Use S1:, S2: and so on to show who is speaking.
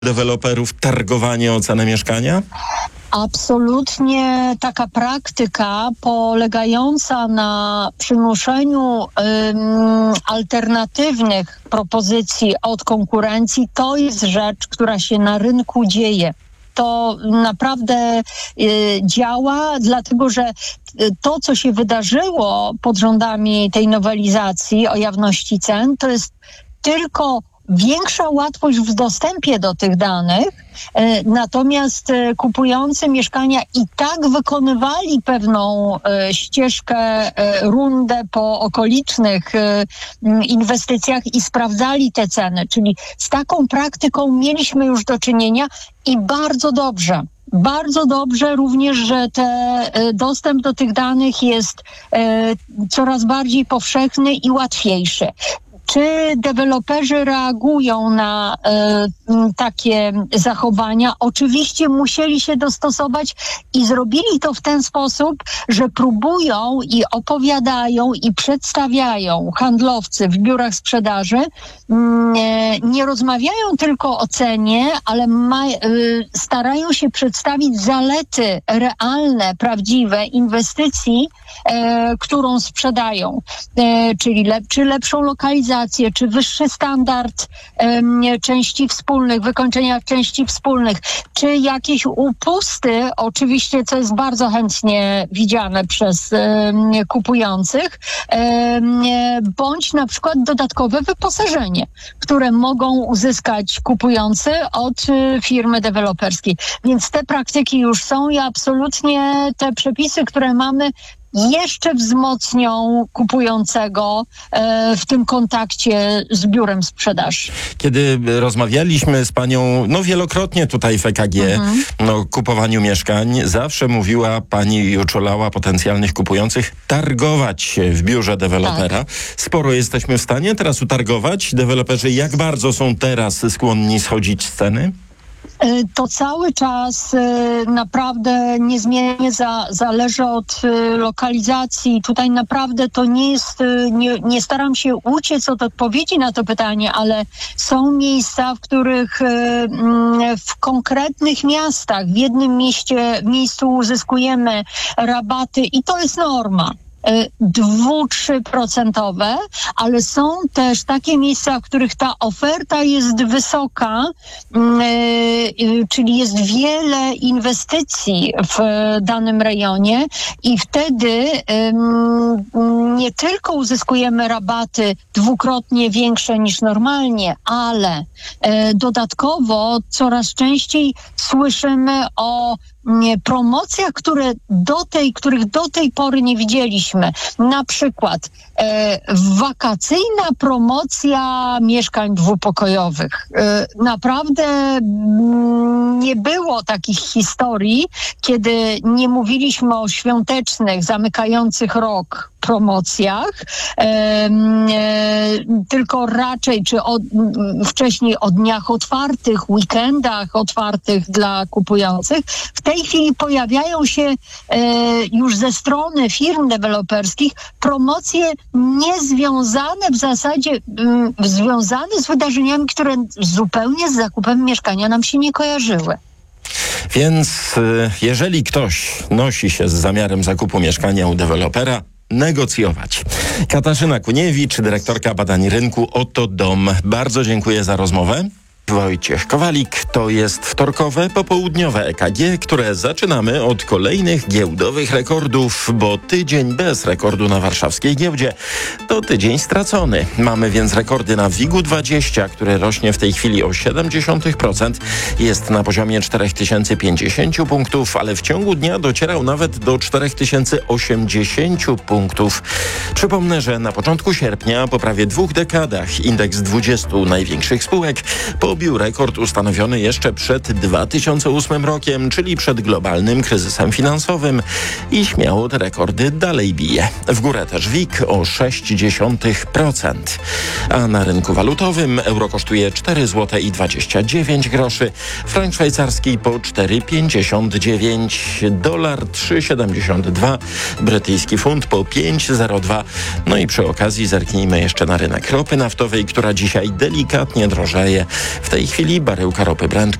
S1: deweloperów targowanie o cenę mieszkania?
S2: Absolutnie taka praktyka polegająca na przymuszeniu alternatywnych propozycji od konkurencji, to jest rzecz, która się na rynku dzieje. To naprawdę działa, dlatego że to, co się wydarzyło pod rządami tej nowelizacji o jawności cen, to jest tylko większa łatwość w dostępie do tych danych, natomiast kupujący mieszkania i tak wykonywali pewną ścieżkę, rundę po okolicznych inwestycjach i sprawdzali te ceny. Czyli z taką praktyką mieliśmy już do czynienia i bardzo dobrze. Bardzo dobrze również, że dostęp do tych danych jest coraz bardziej powszechny i łatwiejszy. Czy deweloperzy reagują na takie zachowania? Oczywiście musieli się dostosować i zrobili to w ten sposób, że próbują i opowiadają i przedstawiają handlowcy w biurach sprzedaży. Nie rozmawiają tylko o cenie, ale starają się przedstawić zalety realne, prawdziwe inwestycji, którą sprzedają. Czyli czy lepszą lokalizację, czy wyższy standard części wspólnych, wykończenia części wspólnych, czy jakieś upusty, oczywiście, co jest bardzo chętnie widziane przez kupujących, bądź na przykład dodatkowe wyposażenie, które mogą uzyskać kupujący od firmy deweloperskiej. Więc te praktyki już są i absolutnie te przepisy, które mamy, jeszcze wzmocnią kupującego w tym kontakcie z biurem sprzedaży.
S1: Kiedy rozmawialiśmy z panią, wielokrotnie tutaj w EKG, o kupowaniu mieszkań, zawsze mówiła pani i uczulała potencjalnych kupujących targować się w biurze dewelopera. Tak. Sporo jesteśmy w stanie teraz utargować. Deweloperzy jak bardzo są teraz skłonni schodzić z ceny?
S2: To cały czas naprawdę niezmiennie zależy od lokalizacji. Tutaj naprawdę to nie jest, nie staram się uciec od odpowiedzi na to pytanie, ale są miejsca, w których w konkretnych miastach, w jednym miejscu uzyskujemy rabaty i to jest norma. 2-3%, ale są też takie miejsca, w których ta oferta jest wysoka, czyli jest wiele inwestycji w danym rejonie i wtedy nie tylko uzyskujemy rabaty dwukrotnie większe niż normalnie, ale dodatkowo coraz częściej słyszymy o promocjach, których do tej pory nie widzieliśmy. Na przykład wakacyjna promocja mieszkań dwupokojowych. Naprawdę nie było takich historii, kiedy nie mówiliśmy o świątecznych, zamykających rok promocjach, tylko raczej wcześniej o dniach otwartych, weekendach otwartych dla kupujących. W tej chwili pojawiają się już ze strony firm deweloperskich promocje niezwiązane w zasadzie, związane z wydarzeniami, które zupełnie z zakupem mieszkania nam się nie kojarzyły.
S1: Więc jeżeli ktoś nosi się z zamiarem zakupu mieszkania u dewelopera, negocjować. Katarzyna Kuniewicz, dyrektorka badań rynku Oto Dom. Bardzo dziękuję za rozmowę. Wojciech Kowalik, to jest wtorkowe, popołudniowe EKG, które zaczynamy od kolejnych giełdowych rekordów, bo tydzień bez rekordu na warszawskiej giełdzie to tydzień stracony. Mamy więc rekordy na WIG-20, który rośnie w tej chwili o 0,7%, jest na poziomie 4050 punktów, ale w ciągu dnia docierał nawet do 4080 punktów. Przypomnę, że na początku sierpnia, po prawie 2 dekadach, indeks 20 największych spółek pobił rekord ustanowiony jeszcze przed 2008 rokiem, czyli przed globalnym kryzysem finansowym i śmiało te rekordy dalej bije. W górę też WIG o 0,6%. A na rynku walutowym euro kosztuje 4,29 zł, frank szwajcarski po 4,59, dolar 3,72, brytyjski funt po 5,02. No i przy okazji zerknijmy jeszcze na rynek ropy naftowej, która dzisiaj delikatnie drożeje. W tej chwili baryłka ropy Brent